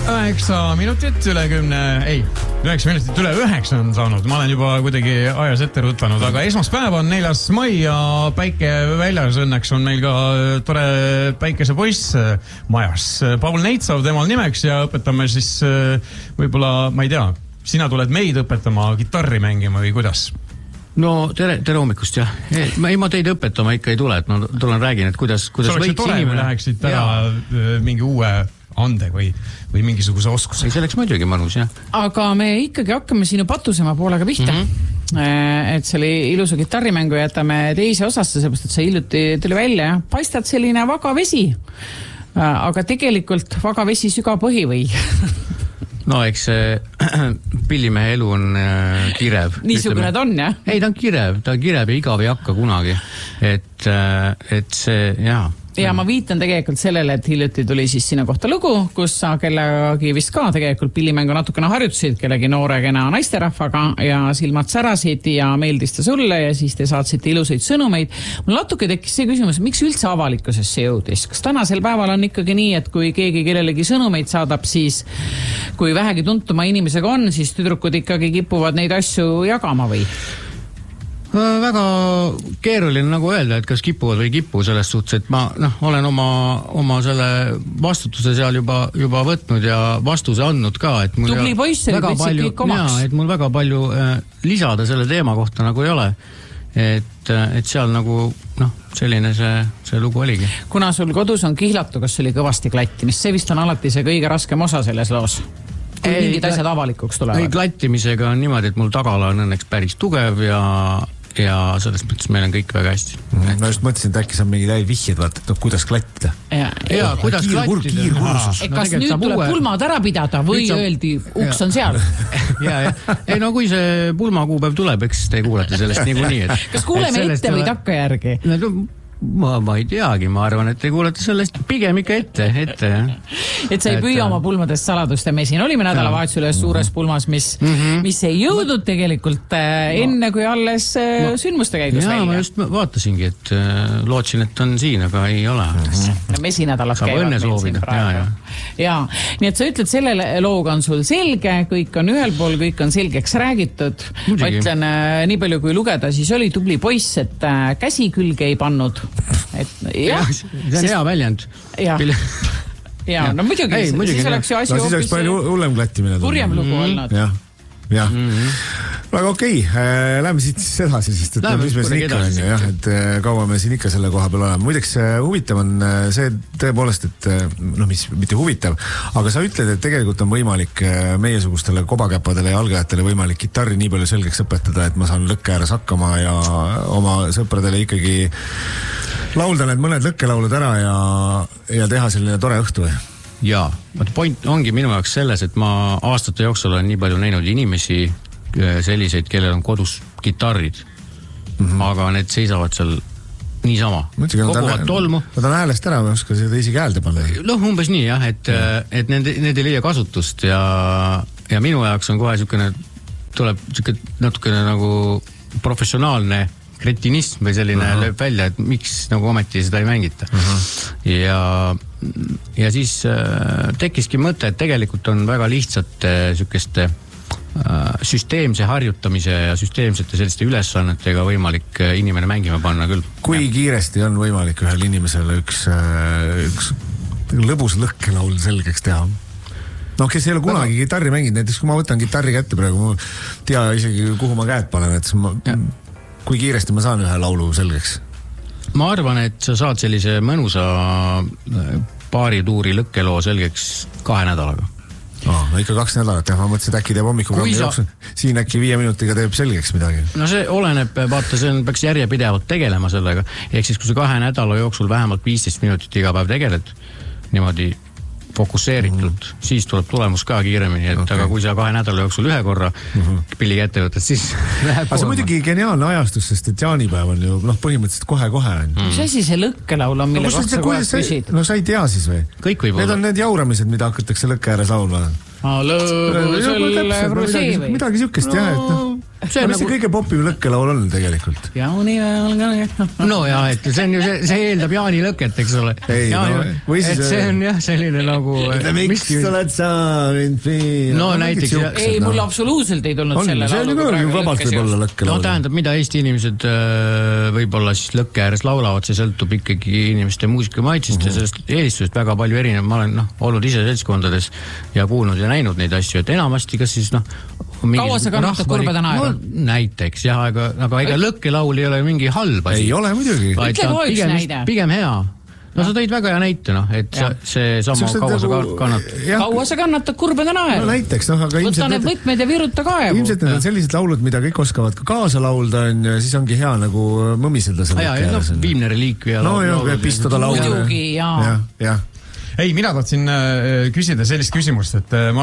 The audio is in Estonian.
9 minutit üle 10, ei, 9 minutit üle 9 on saanud. Ma olen juba kuidagi ajas ette rutanud, aga esmaspäev on 4. mai ja päike väljas. Õnneks on meil ka tore päikesepoiss majas. Paul Neitsov temal nimeks ja õpetame siis võib-olla, ma ei tea, sina tuled meid õpetama gitarri mängima või kuidas? No tere hommikust, jah. Ma teid õpetama ikka ei tule, et ma tulen räägin, et kuidas võiks tore, kui läheksid täna mingi uue ande või mingisuguse oskuse. Selleks muidugi mõnus, jah. Aga me ikkagi hakkame sinu patusema poolega pihta. Et selle ilusa gitarrimängu jätame teise osasse, seepärast, et see hiljuti tuli välja. Paistad selline vaga vesi, aga tegelikult vaga vesi süga põhi või? No eks pillimehe elu on kirev. Niisugune ta on, jah? Ei, ta on kirev ja igav ei hakka kunagi. Et see, jaa. Ja ma viitan tegelikult sellele, et hiljuti tuli siis sinu kohta lugu, kus sa kellegi vist ka tegelikult pillimängu natukene harjutasid kellegi noore kena naisterahvaga ja silmad särasid ja meeldis ta sulle ja siis te saatsite ilusaid sõnumeid. Mul natuke tekkis see küsimus, miks üldse avalikkusesse jõudis? Kas tänasel päeval on ikkagi nii, et kui keegi kellelegi sõnumeid saadab, siis kui vähegi tuntuma inimesega on, siis tüdrukud ikkagi kipuvad neid asju jagama või? Väga keeruline nagu öelda, et kas kipuvad või kipu selles suhtes, et ma olen oma selle vastutuse seal juba võtnud ja vastuse andnud ka, et mul tubli poiss oli võtsid kõik omaks. Et mul väga palju lisada selle teema kohta nagu ei ole, et seal nagu selline see lugu oligi. Kuna sul kodus on kihlatu, kas oli kõvasti klattimist, see vist on alati see kõige raskem osa selles loos? Kui mingid asjad avalikuks tulevad? Ei, klattimisega on niimoodi, et mul tagala on õnneks päris tugev ja selles mõttes meil on kõik väga hästi. Ma just mõtlesin, et äkki sa on mingi läinud vihjed, vaata, et kuidas klattida. Ja kuidas klattida. Kas nüüd tuleb pulmad ära pidada või öeldi, uks on seal? Ei, no kui see pulmakuupäev tuleb, eks te kuulete sellest niikuinii. Kas kuuleme ette või takka järgi? Ma ei teagi, ma arvan, et te kuulete sellest pigem ikka ette, jah. Et sa ei püüa oma pulmadest saladuste mesin. Olime nädalavahetusel ühes suures pulmas, mis ei jõudnud tegelikult enne, kui alles sündmuste käigus välja. Ma just vaatasingi, et lootsin, et on siin, aga ei ole. Mesinädalad käivad meil siin praegu. Ja, nii et sa ütled, selle looga on sul selge, kõik on ühel pool, kõik on selgeks räägitud. Ma ütlen, nii palju kui lugeda, siis oli tubli poiss, et käsi külge ei pannud. See on hea väljend. Ja, no muidugi, siis oleks ju asi siis oleks palju hullem klattimine. Kurjem lugu olnud. Jah. Väga okei. Läheme siit edasi, sest et mis me siin ikka on ju, jah, et kaua me siin ikka selle koha peal oleme. Muideks huvitav on see tõepoolest, et mis mitte huvitav, aga sa ütled, et tegelikult on võimalik meiesugustele kobakäpadele ja algajatele võimalik gitarri nii palju selgeks õpetada, et ma saan lõkke ääres hakkama ja oma sõpradele ikkagi laulda need mõned lõkkelaulud ära ja teha selline tore õhtu või? Jaa, point ongi minu jaoks selles, et ma aastate jooksul olen nii palju näinud inimesi selliseid, kellel on kodus gitarrid, aga need seisavad seal niisama. Koguvad tolmu. Nad on häälest ära, ma oska seda isegi häälde panna. Umbes nii, jah, et need ei leia kasutust ja minu jaoks on kohe tuleb natukene nagu professionaalne kretinism või selline lööb välja, et miks nagu ometi seda ei mängita. Ja siis tekkiski mõte, et tegelikult on väga lihtsate sükeste süsteemse harjutamise ja süsteemsete selliste ülesannetega võimalik inimene mängima panna küll. Kui kiiresti on võimalik ühel inimesele üks lõbus lõkkelaul selgeks teha? Kes ei ole kunagi gitarri mänginud, näiteks kui ma võtan gitarri kätte praegu, ma tea isegi kuhu ma käed panen, et kui kiiresti ma saan ühe laulu selgeks? Ma arvan, et sa saad sellise mõnusa paari tuuri lõkkeloo selgeks 2 nädalaga. No ikka 2 nädalat, ma mõtlesin, et äkki teeb hommikuprogrammi jooksul. Siin äkki 5 minutiga teeb selgeks midagi. No see oleneb, vaata, peaks järjepidevalt tegelema sellega. Ehk siis, kui sa 2 nädala jooksul vähemalt 15 minutit iga päev tegeled, niimoodi fokusseeritult, siis tuleb tulemus ka kiiremini, et aga kui sa 2 nädala jooksul ühe korra pilli kätte võtad, siis läheb aga see muidugi geniaalne ajastus, sest et jaanipäev on ju põhimõtteliselt kohe-kohe on. Mis asi see lõkkelaul on, mille kohta sa kohe küsid? No sa ei tea siis või? Kõik võib olla. Need on need jauramised, mida hakatakse lõkke ääres laulma. Lõõbu selle frusee või? Midagi sükest jah, et mis see kõige popim lõkkelaul on tegelikult? Jaani no ja, et see on ju, see eeldab Jaani lõket, eks ole. Et see on jah, selline nagu... Miks oled sa mind fiil? No näiteks... Ei, mul absoluutselt ei tulnud selle laulu. See on vabalt võib olla lõkkelaul. No tähendab, mida Eesti inimesed võib-olla siis lõkke ääres laulavad, see sõltub ikkagi inimeste muusika maitsest ja sellest eelistusest väga palju erinev. Ma olen olnud ise seltskondades ja kuulnud ja näinud neid asju, et enamasti kas siis kaua sa kannatad kurbeda naeru? Näiteks jah, aga ega lõkkelaul ei ole mingi halb asi. Ei ole muidugi. Ütle kui üks näide. Pigem hea. No sa tõid väga hea näite, et see sama kaua sa kannatad. Kaua sa kannatad kurbeda naeru? No näiteks, aga võta need võtmed ja viruta kaevu. Ilmselt need on sellised laulud, mida kõik oskavad ka kaasa laulda, ja siis ongi hea nagu mõmiseda selle. Viimne reliikvia. No ja pistada laulda. Muidugi, jaa. Ei, mina tahtsin küsida sellist küsimust, et